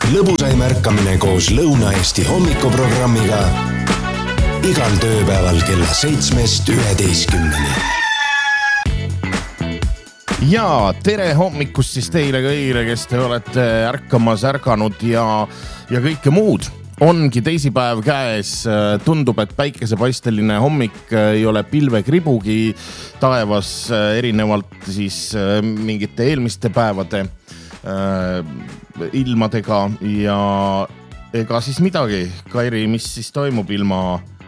Lõbusaim ärkamine koos Lõuna-Eesti hommikuprogrammiga igal tööpäeval kella 7-11. Ja tere hommikust siis teile kõigile, kes te olete ärkanud ja kõike muud. Ongi teisipäev käes, tundub, et päikesepaisteline hommik ei ole pilvekribugi taevas erinevalt siis mingite eelmiste päevade ilmadega ja ega siis midagi. Kairi, mis siis toimub ilma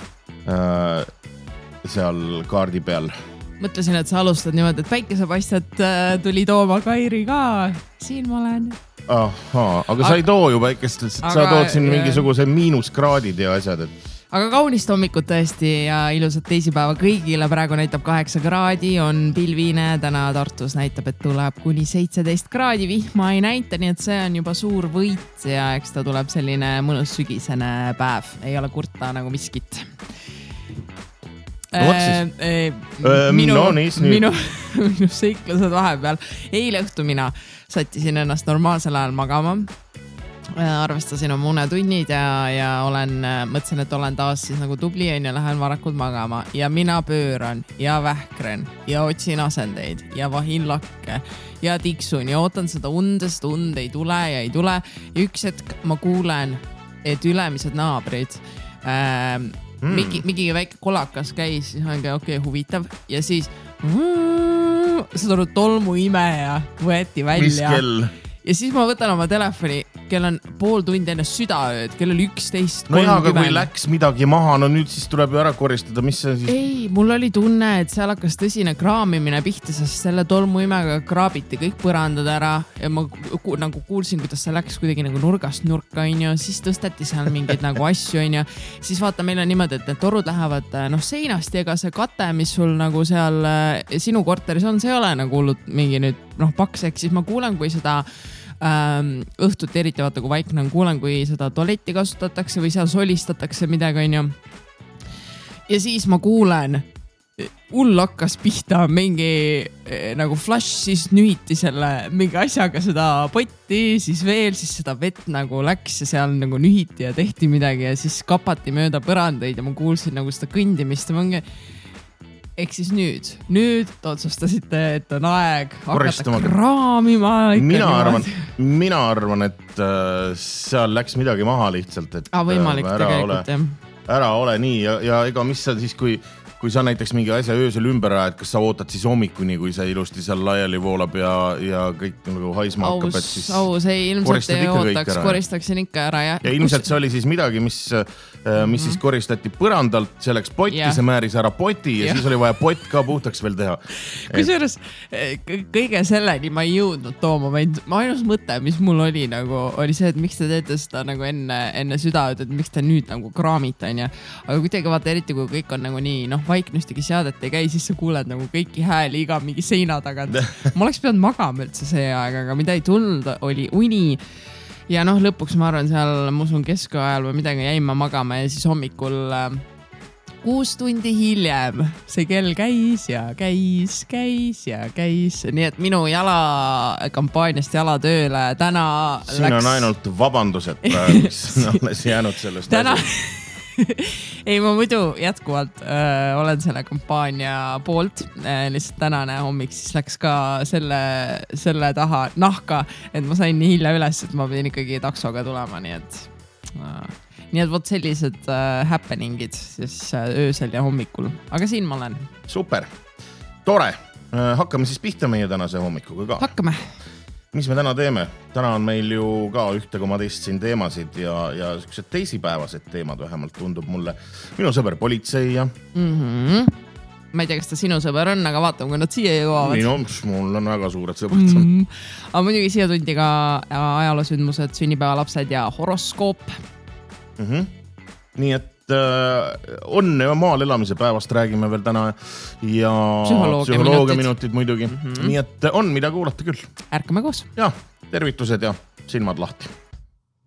seal kaardi peal? Mõtlesin, et sa alustad niimoodi, et päikesepaistet tuli tooma Kairi ka. Siin ma olen. Ahaa, aga sa ei too ju päikest, sa tood siin mingisuguse miinuskraadid ja asjad. Aga kaunist hommikut tõesti ja ilusat teisipäeva kõigile. Praegu näitab 8 kraadi, on pilvine. Täna Tartus näitab, et tuleb kuni 17 kraadi. Vihma ei näita, nii et see on juba suur võit ja eks ta tuleb selline mõnus sügisene päev. Ei ole kurta nagu miskit. Minu seiklused vahepeal. Eile õhtu mina sattisin ennast normaalsel ajal magama. Arvestasin oma unetunnid ja mõtlesin, et olen taas siis nagu tubli ja lähen varakult magama. Ja mina pööran ja vähkren ja otsin asendeid ja vahin lakke ja tiksun ja ootan seda undest, und ei tule ja ei tule. Ja üks hetk ma kuulen, et ülemised naabrid mingi väike kolakas käis, siis ongi okei, huvitav. Ja siis seda tolmu imeja võeti välja. Mis kell? Ja siis ma võtan oma telefoni, kell on pool tundi enne südaööd, kell oli 11:30. No jaa, aga kui läks midagi maha, no nüüd siis tuleb ju ära koristada, mis see siis? Ei, mul oli tunne, et seal hakkas tõsine kraamimine pihta, sest selle tolmuimega kraabiti kõik põrandad ära ja ma nagu kuulsin, kuidas see läks kuidagi nagu nurgast nurka, siis tõsteti seal mingeid nagu asju, siis vaata, meil on niimoodi, et need torud lähevad seinast ja ega see kate, mis sul nagu seal sinu korteris on, see ei ole nagu hullult mingi nüüd pakseks, siis ma kuulen, kui seda õhtut eriti vaata, kui vaikne on, kuulen, kui seda tualetti kasutatakse või seal solistatakse midagi, ja siis ma kuulen, hull hakkas pihta mingi nagu flash, siis nühiti selle mingi asjaga seda potti, siis veel, siis seda vett nagu läks ja seal nagu nühiti ja tehti midagi ja siis kapati mööda põrandeid ja ma kuulsin nagu seda kõndimist ja ma ehk siis nüüd otsustasite, et on aeg hakata kraamima. Mina arvan, et seal läks midagi maha lihtsalt. Et võimalik tegelikult, jah. Ära ole nii ja ega mis sa siis, kui sa näiteks mingi asja öösel ümber ajad, kas sa ootad siis hommikuni, kui see ilusti seal laiali voolab ja kõik nagu haisma hakkab, et siis ei ilmselt ei ootaks, koristaksin ikka ära. Ja ilmselt see oli siis midagi, mis siis koristati põrandalt, see läks potti, see määris ära poti ja siis oli vaja pott ka puhtaks veel teha. Kusjuures kõige selleni ma ei jõudnud tooma, vaid ainus mõte, mis mul oli nagu, oli see, et miks te teete seda nagu enne südaööd, et miks te nüüd nagu kraamite, aga kuidagi vaata eriti, kui kõik on nagu nii, vaiknustegi seadet ei käi, siis sa kuuled nagu kõiki hääli iga mingi seina tagant. Ma oleks pidanud magama üldse see aeg, aga mida ei tulnud, oli uni. Ja lõpuks ma arvan seal, ma usun keskajal või midagi jäin ma magama ja siis hommikul 6 tundi hiljem see kell käis ja käis. Nii et minu jalakampaaniast jalatööle täna siin on ainult vabandused praegis alles jäänud sellest asjast. Ei, ma muidu jätkuvalt olen selle kampaania poolt. Lihtsalt tänane hommik siis läks ka selle taha nahka, et ma sain nii hilja üles, et ma pidin ikkagi taksoga tulema. Nii et võt sellised happeningid siis öösel ja hommikul. Aga siin ma olen. Super. Tore. Hakkame siis pihta meie tänase hommikuga ka. Hakkame. Mis me täna teeme? Täna on meil ju ka 1,2 siin teemasid ja sellised teisipäevased teemad vähemalt tundub mulle. Minu sõber politsei ja... Ma ei tea, kas ta sinu sõber on, aga vaatame, kui nad siia jõuavad. Mul on väga suured sõbrad. Aga muidugi siia tundi ka ajaloosündmused, sünnipäevalapsed ja horoskoop. Nii et onne ja maal elamise päevast räägime veel täna ja psühholoogia minutid muidugi. Nii et on mida kuulata küll. Ärkame koos. Ja, tervitused ja silmad lahti.